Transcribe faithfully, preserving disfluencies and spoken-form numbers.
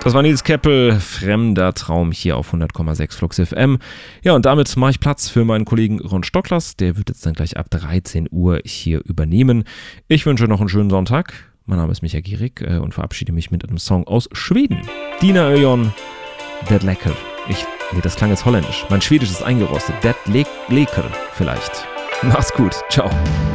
Das war Nils Keppel, Fremder Traum hier auf hundert Komma sechs Flux F M. Ja, und damit mache ich Platz für meinen Kollegen Ron Stocklers. Der wird jetzt dann gleich ab dreizehn Uhr hier übernehmen. Ich wünsche noch einen schönen Sonntag. Mein Name ist Micha Gierig äh, und verabschiede mich mit einem Song aus Schweden. Dina Öjon, Det Lecker. Ich, nee, das klang jetzt holländisch. Mein Schwedisch ist eingerostet. Det le- Lecker vielleicht. Macht's gut. Ciao.